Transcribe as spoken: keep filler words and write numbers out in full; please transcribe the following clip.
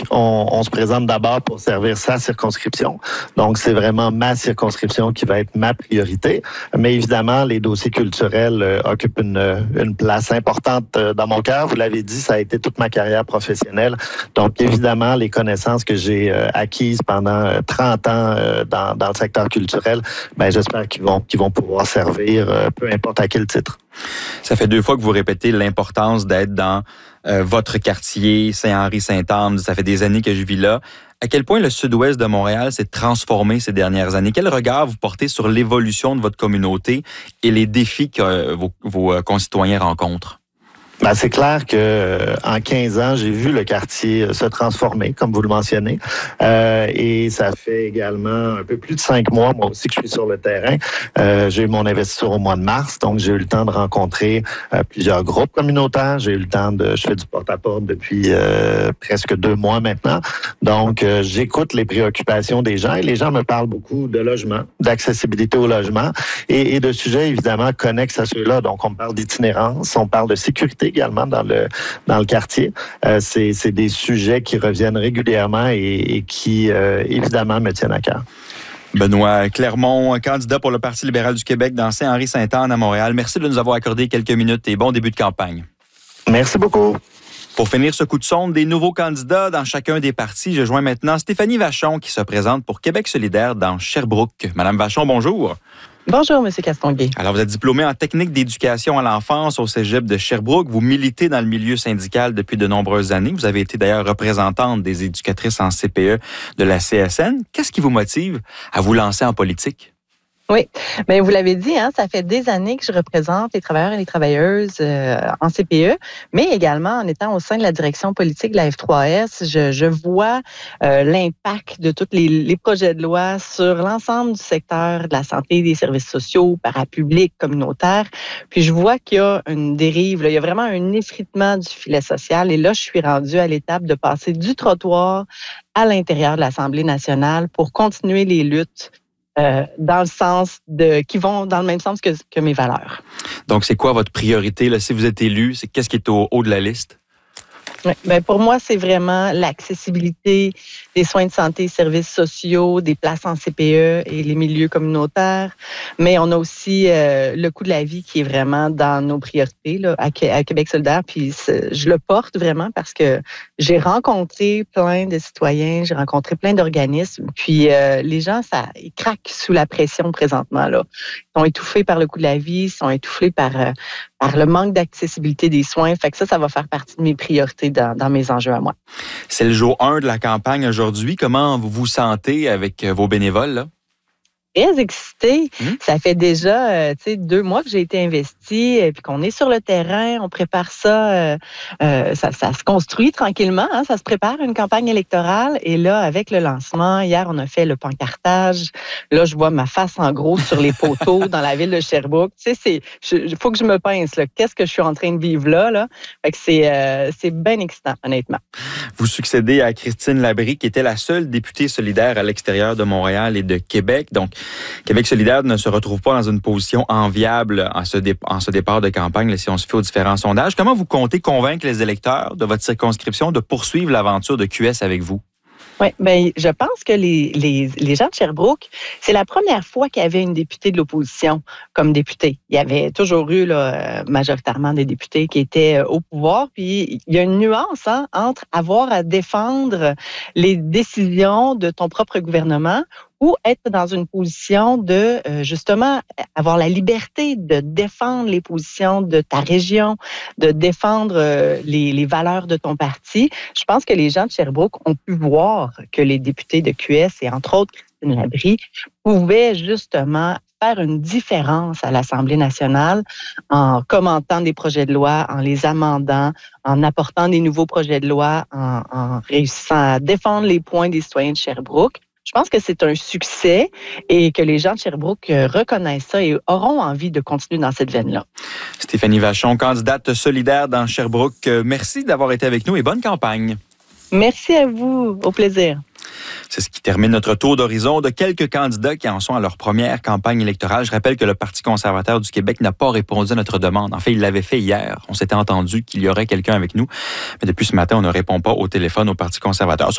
on, on se présente d'abord pour servir sa circonscription. Donc, c'est vraiment ma circonscription qui va être ma priorité. Mais évidemment, les dossiers culturels euh, occupent une, une place importante euh, dans mon cœur. Vous l'avez dit, ça a été toute ma carrière professionnelle. Donc, évidemment, les connaissances que j'ai euh, acquises pendant euh, trente ans euh, dans, dans le secteur culturel, ben, j'espère qu'ils vont, qu'ils vont pouvoir servir, euh, peu importe à quel titre. Ça fait deux fois que vous répétez l'importance d'être dans euh, votre quartier, Saint-Henri-Sainte-Anne. Ça fait des années que je vis là. À quel point le sud-ouest de Montréal s'est transformé ces dernières années? Quel regard vous portez sur l'évolution de votre communauté et les défis que euh, vos, vos concitoyens rencontrent? Ben, c'est clair que euh, en quinze ans, j'ai vu le quartier se transformer, comme vous le mentionnez. Euh, et ça fait également un peu plus de cinq mois, moi aussi, que je suis sur le terrain. Euh, j'ai eu mon investiture au mois de mars, donc j'ai eu le temps de rencontrer euh, plusieurs groupes communautaires. J'ai eu le temps de... Je fais du porte-à-porte depuis euh, presque deux mois maintenant. Donc, euh, j'écoute les préoccupations des gens et les gens me parlent beaucoup de logement, d'accessibilité au logement et, et de sujets, évidemment, connexes à ceux-là. Donc, on parle d'itinérance, on parle de sécurité également dans le dans le quartier. Euh, c'est, c'est des sujets qui reviennent régulièrement et, et qui, euh, évidemment, me tiennent à cœur. Benoît Clermont, candidat pour le Parti libéral du Québec dans Saint-Henri-Sainte-Anne à Montréal. Merci de nous avoir accordé quelques minutes et bon début de campagne. Merci beaucoup. Pour finir ce coup de sonde des nouveaux candidats dans chacun des partis, je joins maintenant Stéphanie Vachon qui se présente pour Québec solidaire dans Sherbrooke. Madame Vachon, bonjour. Bonjour, M. Castonguay. Alors, vous êtes diplômé en technique d'éducation à l'enfance au cégep de Sherbrooke. Vous militez dans le milieu syndical depuis de nombreuses années. Vous avez été d'ailleurs représentante des éducatrices en C P E de la C S N. Qu'est-ce qui vous motive à vous lancer en politique? Oui, bien, vous l'avez dit, hein, ça fait des années que je représente les travailleurs et les travailleuses euh, en C P E, mais également en étant au sein de la direction politique de la F trois S, je, je vois euh, l'impact de tous les, les projets de loi sur l'ensemble du secteur de la santé, des services sociaux, parapublics, communautaires. Puis je vois qu'il y a une dérive, là, il y a vraiment un effritement du filet social. Et là, je suis rendue à l'étape de passer du trottoir à l'intérieur de l'Assemblée nationale pour continuer les luttes Euh, dans le sens de qui vont dans le même sens que, que mes valeurs. Donc, c'est quoi votre priorité là, si vous êtes élu? C'est qu'est-ce qui est au haut de la liste? Oui, bien, pour moi, c'est vraiment l'accessibilité des soins de santé, services sociaux, des places en C P E et les milieux communautaires. Mais on a aussi euh, le coût de la vie qui est vraiment dans nos priorités là, à, à Québec solidaire. Puis je le porte vraiment parce que j'ai rencontré plein de citoyens, j'ai rencontré plein d'organismes. Puis euh, les gens, ça, ils craquent sous la pression présentement. Là. Ils sont étouffés par le coût de la vie, ils sont étouffés par, euh, par le manque d'accessibilité des soins. Fait que ça, ça va faire partie de mes priorités dans, dans mes enjeux à moi. C'est le jour un de la campagne aujourd'hui. Comment vous vous sentez avec vos bénévoles, là? Très excitée. Mmh. Ça fait déjà euh, tu sais, deux mois que j'ai été investie, et puis qu'on est sur le terrain, on prépare ça, euh, euh, ça, ça se construit tranquillement, hein, ça se prépare une campagne électorale. Et là, avec le lancement, hier, on a fait le pancartage. Là, je vois ma face en gros sur les poteaux dans la ville de Sherbrooke. Tu sais, il faut que je me pince. Là. Qu'est-ce que je suis en train de vivre là? là? Fait que c'est, euh, c'est bien excitant, honnêtement. Vous succédez à Christine Labrie, qui était la seule députée solidaire à l'extérieur de Montréal et de Québec. Donc, Québec solidaire ne se retrouve pas dans une position enviable en ce, dé- en ce départ de campagne, là, si on se fait aux différents sondages. Comment vous comptez convaincre les électeurs de votre circonscription de poursuivre l'aventure de Q S avec vous? Oui, bien, je pense que les, les, les gens de Sherbrooke, c'est la première fois qu'il y avait une députée de l'opposition comme députée. Il y avait toujours eu là, majoritairement des députés qui étaient au pouvoir. Puis il y a une nuance hein, entre avoir à défendre les décisions de ton propre gouvernement ou être dans une position de, euh, justement, avoir la liberté de défendre les positions de ta région, de défendre euh, les, les valeurs de ton parti. Je pense que les gens de Sherbrooke ont pu voir que les députés de Q S, et entre autres Christine Labrie, pouvaient justement faire une différence à l'Assemblée nationale en commentant des projets de loi, en les amendant, en apportant des nouveaux projets de loi, en, en réussissant à défendre les points des citoyens de Sherbrooke. Je pense que c'est un succès et que les gens de Sherbrooke reconnaissent ça et auront envie de continuer dans cette veine-là. Stéphanie Vachon, candidate solidaire dans Sherbrooke. Merci d'avoir été avec nous et bonne campagne. Merci à vous. Au plaisir. C'est ce qui termine notre tour d'horizon de quelques candidats qui en sont à leur première campagne électorale. Je rappelle que le Parti conservateur du Québec n'a pas répondu à notre demande. En fait, il l'avait fait hier. On s'était entendu qu'il y aurait quelqu'un avec nous. Mais depuis ce matin, on ne répond pas au téléphone au Parti conservateur.